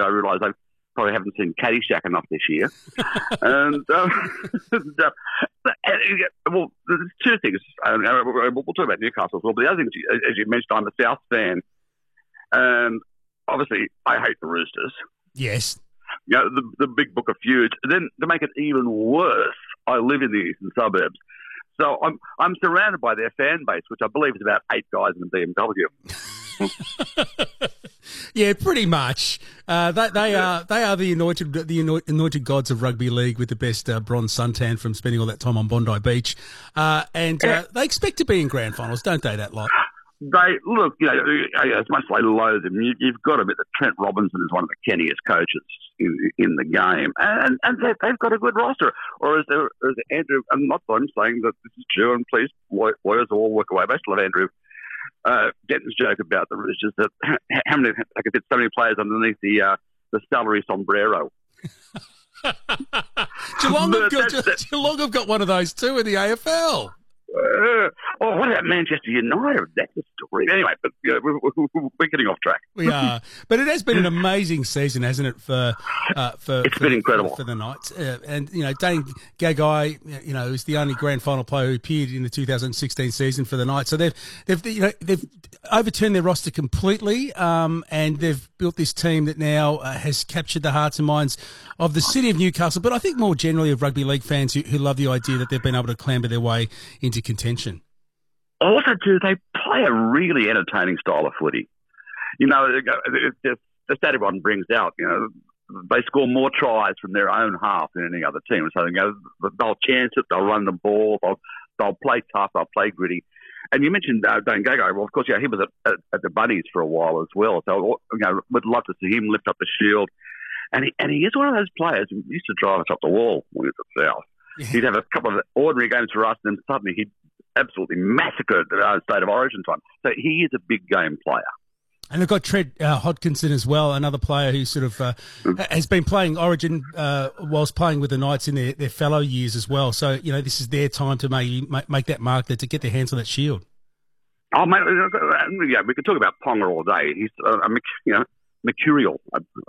realise I probably haven't seen Caddyshack enough this year. And, well, there's two things. We'll talk about Newcastle as well, but the other thing, as you mentioned, I'm a South fan. And obviously, I hate the Roosters. Yes. You know, the big book of feuds. Then to make it even worse, I live in the eastern suburbs. So I'm surrounded by their fan base, which I believe is about 8 guys in a BMW. Yeah, pretty much. They are the anointed gods of rugby league with the best bronze suntan from spending all that time on Bondi Beach, and they expect to be in grand finals, don't they? That lot. They look, you know, as much as they loathe him, you've got to admit that Trent Robinson is one of the canniest coaches in the game, and they've got a good roster. Or as Andrew, I'm not saying that this is true, and please, lawyers all walk away. I still love Andrew Denton's joke about the Roosters that how many I could fit so many players underneath the salary sombrero. Geelong have got one of those too in the AFL. What about Manchester United? That's a story. Anyway, but we're getting off track. We are, but it has been an amazing season, hasn't it? It's been incredible for the Knights, and you know, Dane Gagai, you know, is the only grand final player who appeared in the 2016 season for the Knights. So they've overturned their roster completely, and they've built this team that now has captured the hearts and minds of the city of Newcastle, but I think more generally of rugby league fans who love the idea that they've been able to clamber their way into contention. Also, too, they play a really entertaining style of footy. You know, the stat everyone brings out, you know, they score more tries from their own half than any other team. So, you know, they'll chance it, they'll run the ball, they'll play tough, they'll play gritty. And you mentioned Dane Gagai. Well, of course, yeah, he was at the Bunnies for a while as well. So, you know, would love to see him lift up the shield. And he is one of those players who used to drive us up the wall when he was at South. Yeah. He'd have a couple of ordinary games for us, and then suddenly he'd absolutely massacred the State of Origin time. So he is a big game player. And they've got Trent Hodkinson as well, another player who sort of has been playing Origin whilst playing with the Knights in their fellow years as well. So, you know, this is their time to make that mark there, to get their hands on that shield. Oh, mate, yeah, we could talk about Ponga all day. He's, you know, mercurial.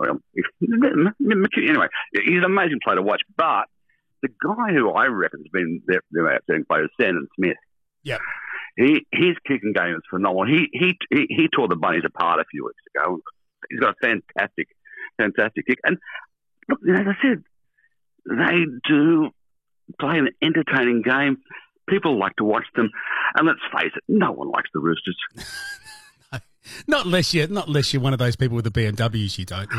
Anyway, he's an amazing player to watch. But the guy who I reckon has been their outstanding player is Sandon Smith. Yeah. His kicking game is phenomenal. He tore the Bunnies apart a few weeks ago. He's got a fantastic kick. And look, as I said, they do play an entertaining game. People like to watch them. And let's face it, no one likes the Roosters. Not unless you're one of those people with the BMWs. You don't.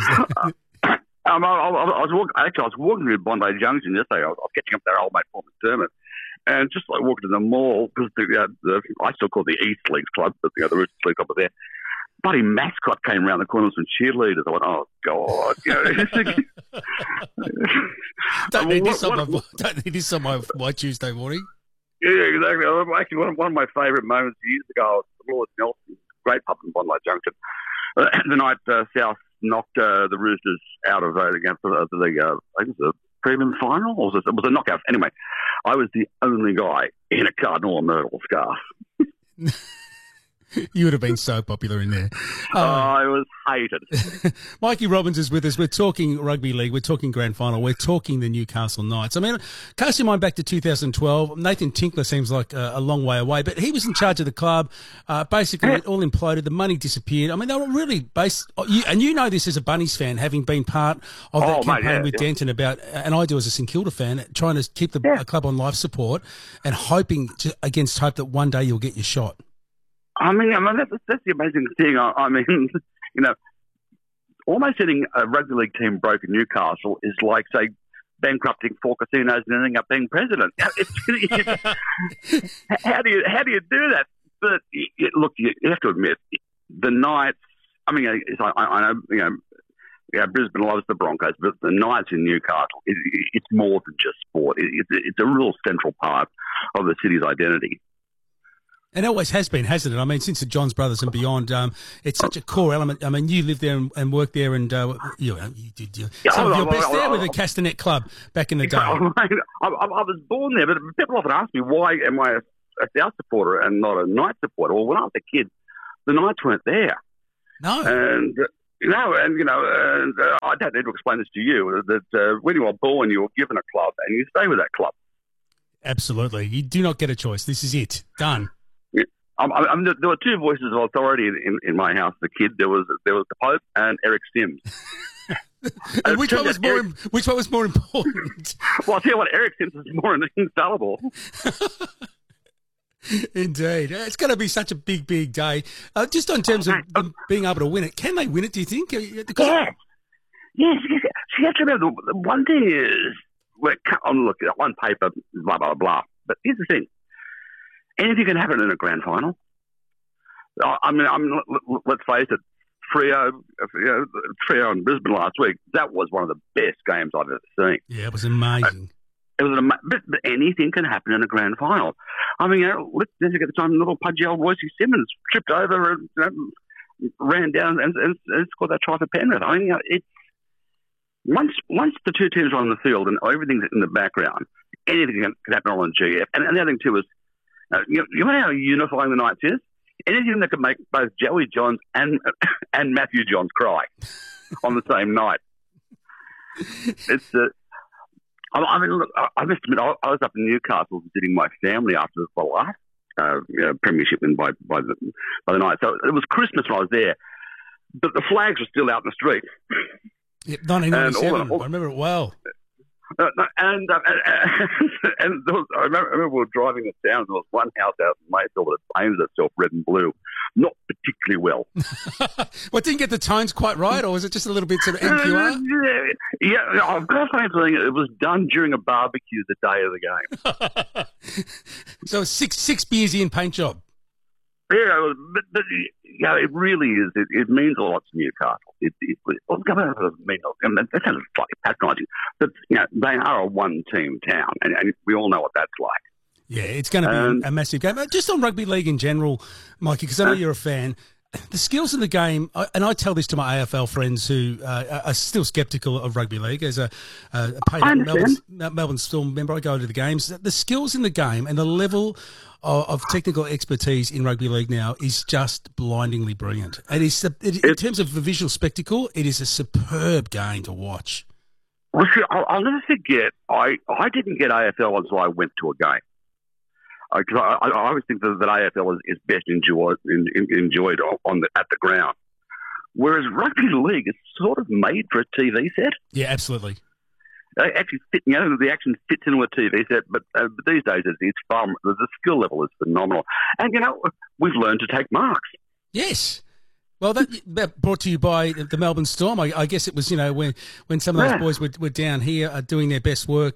I was walking through Bondi Junction yesterday. I was catching up with our old mate Paul McDermott, and just like walking to the mall, because I still call it the East Leagues Club, but the Roosters League Club was there. Buddy mascot came around the corner with some cheerleaders. I went, oh God! You know, don't need this on my Tuesday morning. Yeah, exactly. Actually, one of my favourite moments years ago was Lord Nelson, great pub in Bondi Junction. The night South knocked the Roosters out of I think it was the premium final, or it was a knockout. Anyway, I was the only guy in a Cardinal and Myrtle scarf. You would have been so popular in there. I was hated. Mikey Robbins is with us. We're talking rugby league. We're talking grand final. We're talking the Newcastle Knights. I mean, cast your mind back to 2012. Nathan Tinkler seems like a long way away, but he was in charge of the club. Basically, it all imploded. The money disappeared. I mean, they were really based. And you know this as a Bunnies fan, having been part of that campaign with Denton about, and I do as a St Kilda fan, trying to keep the club on life support and hoping against hope that one day you'll get your shot. I mean, that's the amazing thing. I mean, you know, almost getting a rugby league team broke in Newcastle is like, say, bankrupting 4 casinos and ending up being president. How do you do that? But look, you have to admit, the Knights. I mean, I know, you know, Brisbane loves the Broncos, but the Knights in Newcastle, it's more than just sport. It's a real central part of the city's identity. And it always has been, hasn't it? I mean, since the Johns Brothers and beyond, it's such a core element. I mean, you lived there and worked there, and you did some of your best there with the Castanet Club back in the day. I was born there, but people often ask me, why am I a South supporter and not a Knights supporter? Well, when I was a kid, the Knights weren't there. No. And I don't need to explain this to you, that when you are born, you are given a club and you stay with that club. Absolutely. You do not get a choice. This is it. Done. Yeah. There were two voices of authority in my house as a kid. There was the Pope and Eric Sims. And which one was more important? Well, I'll tell you what, Eric Sims is more infallible. Indeed. It's going to be such a big, big day. Just in terms of them being able to win it, can they win it, do you think? Yes. Yes. So you have to remember, the one thing is, look, on paper, blah, blah, blah. But here's the thing. Anything can happen in a grand final. Let's face it, Freo in Brisbane last week, that was one of the best games I've ever seen. Yeah, it was amazing. But anything can happen in a grand final. I mean, let's get the time little pudgy old Royce Simmons tripped over and ran down and scored that try for Penrith. I mean, it's once the two teams are on the field and everything's in the background, anything can happen on the GF. And the other thing too is, you know how unifying the Knights is? Anything that could make both Joey Johns and Matthew Johns cry on the same night. It's I mean, look, I must admit, I was up in Newcastle visiting my family after the last premiership win by the Knights. So it was Christmas when I was there, but the flags were still out in the street. Yep, 1997. I remember it well. And I remember we were driving it down. There was one house out in Mayfield that painted itself red and blue, not particularly well. Well, it didn't get the tones quite right, or was it just a little bit sort of NQR? Yeah, I've got a funny feeling it was done during a barbecue the day of the game. So six beers in, paint job. Yeah, but it really is. It means a lot to Newcastle. That sounds slightly patronising, but they are a one-team town, and we all know what that's like. Yeah, it's going to be a massive game. Just on rugby league in general, Mikey, because I know you're a fan. The skills in the game, and I tell this to my AFL friends who are still sceptical of rugby league. As a paid Melbourne Storm member, I go to the games. The skills in the game and the level of technical expertise in rugby league now is just blindingly brilliant. In terms of the visual spectacle, it is a superb game to watch. Well, see, I'll never forget, I didn't get AFL until I went to a game. Because I always think that AFL is best enjoyed at the ground, whereas rugby league is sort of made for a TV set. Yeah, absolutely. They actually fit, the action fits into a TV set, but these days it's far. The skill level is phenomenal, and we've learned to take marks. Yes. Well, that brought to you by the Melbourne Storm. I guess it was, when some of those boys were down here doing their best work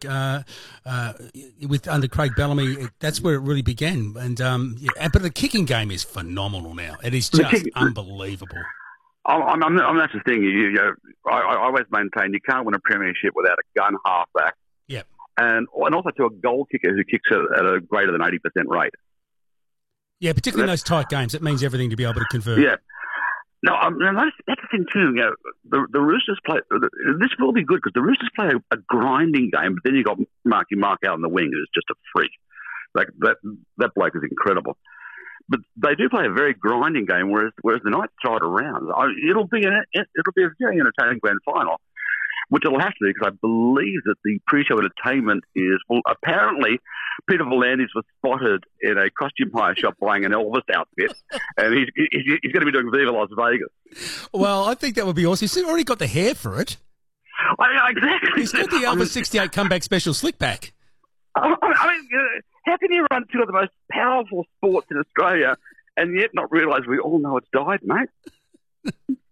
under Craig Bellamy. That's where it really began. And but the kicking game is phenomenal now. It is just unbelievable. That's the thing. I always maintain you can't win a premiership without a gun halfback. Yeah. And also to a goal kicker who kicks at a greater than 80% rate. Yeah, particularly in those tight games. It means everything to be able to convert. Yeah. No, that's the thing too. The Roosters play. This will be good because the Roosters play a grinding game, but then you got Marky Mark out on the wing, who's just a freak. Like that bloke is incredible. But they do play a very grinding game, whereas the Knights throw it around. It'll be a very entertaining grand final, which it'll have to be because I believe that the pre-show entertainment is, well, apparently Peter V'landys was spotted in a costume hire shop buying an Elvis outfit, and he's going to be doing Viva Las Vegas. Well, I think that would be awesome. He's already got the hair for it. Exactly. He's got the Elvis 68 comeback special slick back. I mean, how can you run two of the most powerful sports in Australia and yet not realise we all know it's died, mate?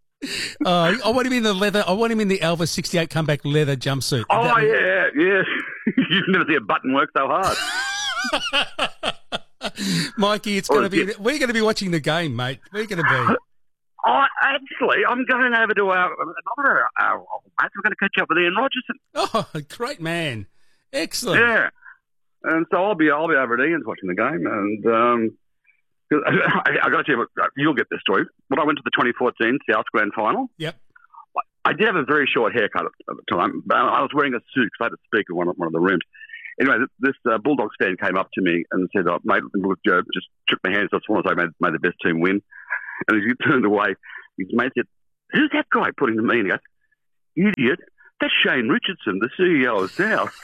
I want him in the leather. I want him in the Elvis 68 comeback leather jumpsuit. Oh, yeah. You've never seen a button work so hard. Mikey, we're going to be watching the game, mate. We're going to be. Actually, I'm going over to another old mate. We're going to catch up with Ian Rogerson. Oh, great man. Excellent. Yeah. And so I'll be over at Ian's watching the game, and I got to tell you, you'll get this story. When I went to the 2014 South Grand Final, yep, I did have a very short haircut at the time. I was wearing a suit because I had to speak in one of the rooms. Anyway, this Bulldogs fan came up to me and said, mate, just shook my hand. So I just want to say, made the best team win. And as he turned away, his mate said, who's that guy putting the meeting? I said, idiot, that's Shane Richardson, the CEO of South.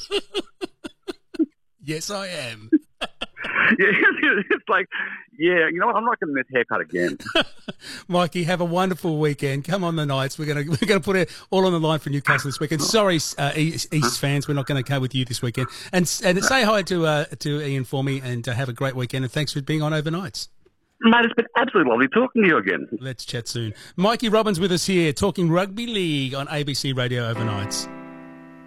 Yes, I am. Yeah, it's like, yeah, you know what? I'm not getting this haircut again. Mikey, have a wonderful weekend. Come on the Knights. We're gonna put it all on the line for Newcastle this weekend. Sorry, East fans, we're not going to go with you this weekend. And say hi to Ian for me, and have a great weekend. And thanks for being on Overnights. Mate, it's been absolutely lovely talking to you again. Let's chat soon. Mikey Robbins with us here, talking rugby league on ABC Radio Overnights.